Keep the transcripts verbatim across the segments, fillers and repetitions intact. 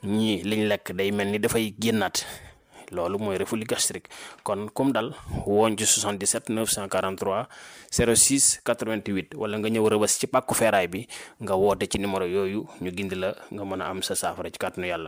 ñii liñ lekk day mel ni dafay génnaat loolu mooy reflux gastrique kon comme dal woon ci soixante-dix-sept neuf cent quarante-trois zéro six quatre-vingt-huit wala nga ñëw Rëbës ci pàkku feeraay bi nga woote ci numéro yooyu ñu gindi la nga mën a am sa saafara ci kàttanu yàlla.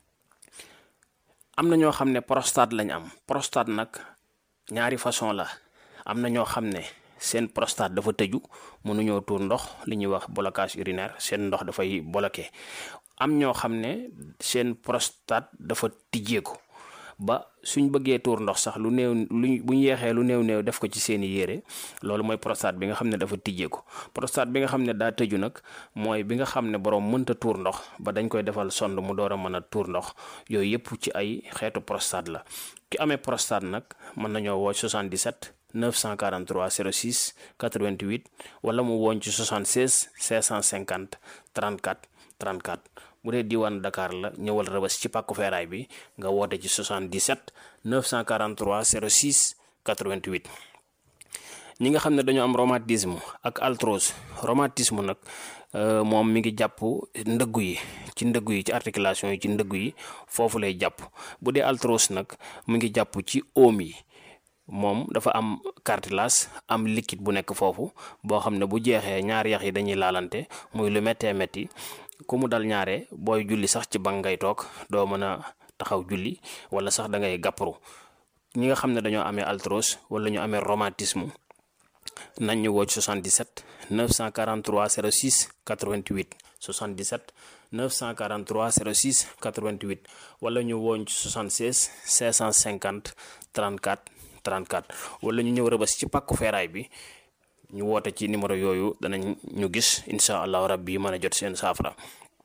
am na ñoo xam ne prostate lañ am prostate nag ñaari façon la am na ñoo xam ne seen prostate dafa tëju mënuñoo tuur ndox li ñuy wax blocage urinaire seen ndox dafay bloqué am ñoo xam ne seen prostate dafa tijjeeku ba suñ bëggee tuur ndox sax lu néew luñ buñ yeexee lu néew néew def ko ci seeni yére loolu mooy prostate bi nga xam ne dafa tijjeeku prostate bi nga xam ne daa tëju nag mooy bi nga xam ne borom mënta tuur ndox ba dañ koy defal sonde mu door a mën a tuur ndox yooyu yëpp ci ay xeetu prostate la ki amee prostate nag mën nañoo woo soixante-dix-sept neuf cent quarante-trois zéro six quatre-vingt-huit wala mu woon ci soixante-seize cinq cent cinquante trente-quatre trente-quatre bu dee diwaan Dakar la ñëwal Rëbës ci pàkku feeraay bi nga woote ci soixante-dix-sept neuf cent quarante-trois zéro six quatre-vingt-huit. ñi nga xam ne dañoo am rhumatisme ak arthrose rhumatisme nag moom mi ngi jàpp ndëggu yi ci ndëggu yi ci articulation yi ci ndëggu yi foofu lay jàpp bu dee arthrose nag mu ngi jàpp ci oom yi moom dafa am cartilage am liquide bu nekk foofu boo xam ne bu jeexee ñaari yax yi dañuy laalante muy lu méttee métti ku mu dal ñaare booy julli sax ci bank ngay toog doo mën a taxaw julli wala sax da ngay gàpparu ñi nga xam ne dañoo amee arthrose wala ñu amee rhumatisme nañ ñu woo ci soixante-dix-sept neuf cent quarante-trois zéro six quatre-vingt-huit soixante-dix-sept neuf cent quarante-trois zéro six quatre-vingt-huit wala ñu wooñ ci soixante-seize cinq cent cinquante trente-quatre trente-quatre wala ñu ñëw Rëbës ci pàkku feeraay bi ñu woote ci numéro yooyu danañ ñu gis incha allahu rabbi mën a jot seen saafara.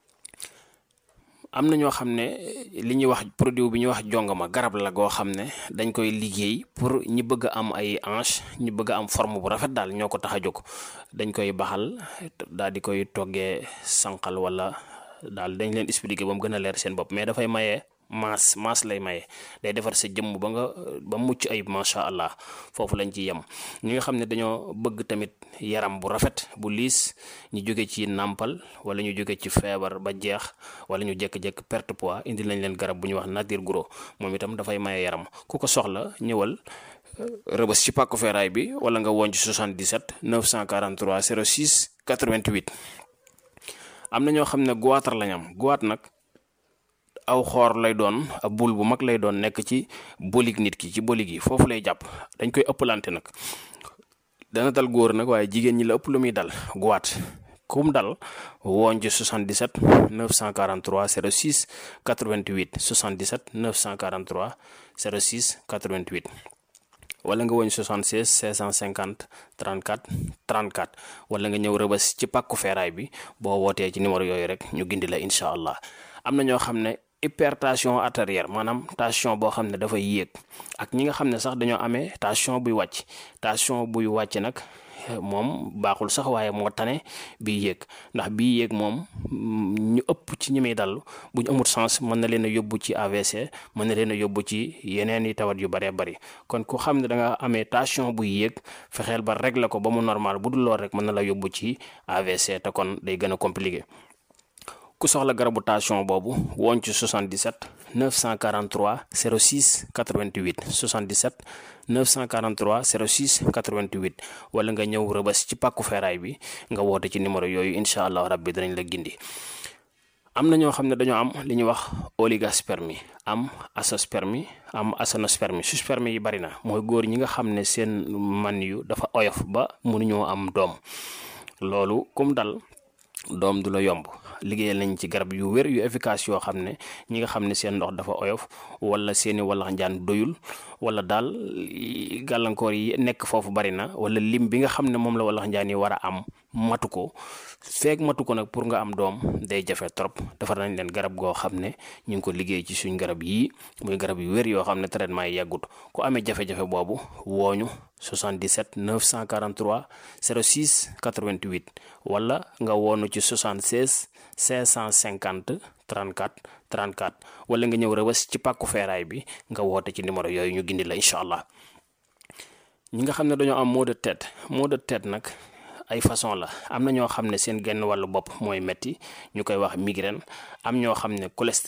am na ñoo xam ne li ñuy wax produit bi ñuy wax jongama garab la goo xam ne dañ koy liggéey pour ñi bëgg a am ay hanche ñi bëgg a am forme bu rafet daal ñoo ko tax a jóg dañ koy baxal daal di koy toggee sànqal wala daal dañ leen expliquer ba mu gën a leer seen bopp mais dafay maye maas maas lay maye day defar sa jëmm ba nga ba mucc ayib macha allah foofu lañ ci yem. ñi nga xam ne dañoo bëgg tamit yaram bu rafet bu liis ñu jóge ci nàmpal wala ñu jóge ci feebar ba jeex wala ñu jékki-jékki perte poids indi lañ leen garab bu ñuy wax nature gros moom itam dafay maye yaram ku ko soxla ñëwal Rëbës ci pàkku feeraay bi wala nga woon ci soixante-dix-sept neuf cent quarante-trois zéro six quatre-vingt-huit. am na ñoo xam ne goitre lañ am goitre nag aw xoor lay doon ab bul bu mag lay doon nekk ci bolig nit ki ci bolig yi foofu lay jàpp dañ koy ëppalante nag dana dal góor nag waaye jigéen ñi la ëpp lu muy dal goitre kum dal woon ci soixante-dix-sept neuf cent quarante-trois zéro six quatre-vingt-huit soixante-dix-sept neuf cent quarante-trois zéro six quatre-vingt-huit wala nga woñ soixante-seize cinq cent cinquante trente-quatre trente-quatre wala nga ñëw Rëbës ci pàkku feeraay bi boo wootee ci numéro yooyu rek ñu gindi la incha allah. am na ñoo xam ne hypertension artérielle maanaam tension boo xam ne dafay yéeg ak ñi nga xam ne sax dañoo amee tension buy wàcc tension buy wàcc nag moom baaxul sax waaye moo tane bii yéeg ndax bii yéeg moom ñu ëpp ci ñi muy dal bu ñu amul sens mën na leen a yóbbu ci A V C mën na leen a yóbbu ci yeneen i tawat yu bëree bëri kon ku xam ne da nga amee tension buy yéeg fexeel ba régler ko ba mu normal bu dul lool rek mën na la yóbbu ci A V C te kon day gën a compliqué. ku soxla garabu tension boobu woon ci soixante-dix-sept neuf cent quarante-trois zéro six quatre-vingt-huit soixante-dix-sept neuf cent quarante-trois zéro six quatre-vingt-huit wala nga ñëw Rëbës ci pàkku feeraay bi nga woote ci numéro yooyu incha allah rabbi danañ la gindi. am na ñoo xam ne dañoo am li ñuy wax oligospermie am azoospermie am aténospermie sperme yi bari na mooy góor ñi nga xam ne seen man yu dafa oyof ba mënuñoo am doom loolu kum dal doom du la yomb. liggéeyal nañ ci garab yu wér yu efficace yoo xam ne ñi nga xam ne seen ndox dafa oyof wala seeni walax njaan doyul wala daal gàllankoor yi nekk foofu bari na wala lim bi nga xam ne moom la walax njaan yi war a am matu ko feeg matu ko nag pour nga am doom day jafe trop defar nañ leen garab goo xam ne ñu ngi ko liggéey ci suñ garab yii muy garab yu wér yoo xam ne traitement yi yàggut ku amee jafe-jafe boobu wooñu soixante-dix-sept neuf cent quarante-trois zéro six quatre-vingt-huit wala nga woonu ci soixante-seize cinq cent cinquante trente-quatre trente-quatre wala nga ñëw Rëbës ci pàkku feeraay bi nga woote ci numéro yooyu ñu gindi la incha allah. ñi nga xam ne dañoo am maux de tête maux de tête nag ay façon la am na ñoo xam ne seen genn wàllu bopp mooy metti ñu koy wax migraine am ñoo xam ne cholestérol